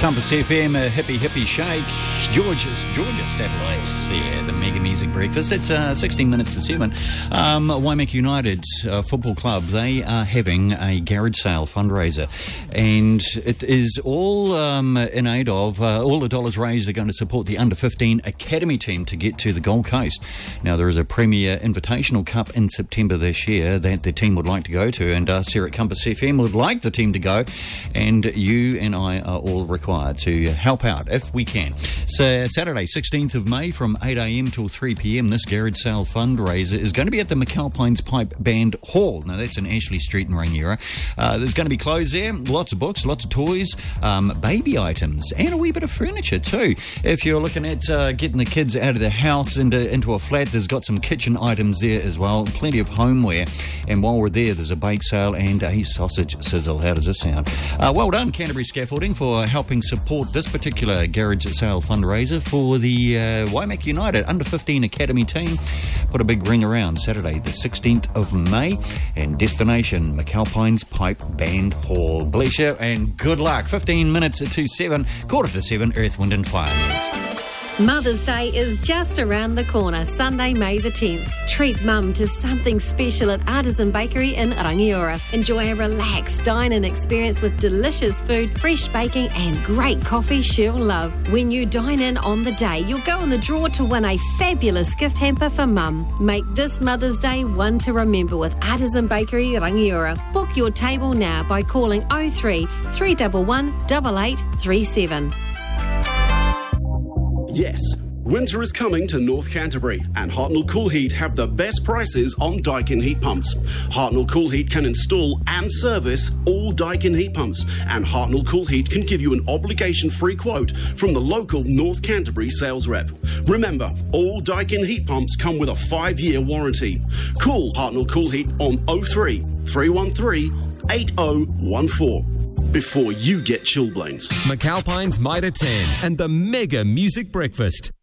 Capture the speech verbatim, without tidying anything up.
Compass F M, a hippie hippie shake. Georgia's Georgia Satellites, yeah, the Mega Music Breakfast. It's uh, sixteen minutes to seven. Um, Waimea United uh, Football Club, they are having a garage sale fundraiser, and it is all um, in aid of, uh, all the dollars raised are going to support the under fifteen academy team to get to the Gold Coast. Now, there is a Premier Invitational Cup in September this year that the team would like to go to, and us here at Compass F M would like the team to go, and you and I are all required to help out if we can. So Saturday, sixteenth of May from eight a.m. till three p.m, this garage sale fundraiser is going to be at the McAlpines Pipe Band Hall. Now, that's in Ashley Street in Rangiora. Uh, there's going to be clothes there, lots of books, lots of toys, um, baby items, and a wee bit of furniture too. If you're looking at uh, getting the kids out of the house into, into a flat, there's got some kitchen items there as well, plenty of homeware. And while we're there, there's a bake sale and a sausage sizzle. How does this sound? Uh, well done, Canterbury Scaffolding, for helping support this particular garage sale fundraiser for the uh, Waimea United under fifteen academy team. Put a big ring around Saturday the sixteenth of May, and destination McAlpines Pipe Band Hall. Bless you and good luck. fifteen minutes to seven, quarter to seven, Earth, Wind and Fire next. Mother's Day is just around the corner, Sunday, May the tenth. Treat Mum to something special at Artisan Bakery in Rangiora. Enjoy a relaxed dine-in experience with delicious food, fresh baking and great coffee she'll love. When you dine in on the day, you'll go in the draw to win a fabulous gift hamper for Mum. Make this Mother's Day one to remember with Artisan Bakery Rangiora. Book your table now by calling oh three, three one one, eight eight three seven. Yes, winter is coming to North Canterbury, and Hartnell Cool Heat have the best prices on Daikin heat pumps. Hartnell Cool Heat can install and service all Daikin heat pumps, and Hartnell Cool Heat can give you an obligation-free quote from the local North Canterbury sales rep. Remember, all Daikin heat pumps come with a five-year warranty. Call Hartnell Cool Heat on oh three, three one three, eight oh one four. Before you get chilblains. McAlpines Mitre ten and the Mega Music Breakfast.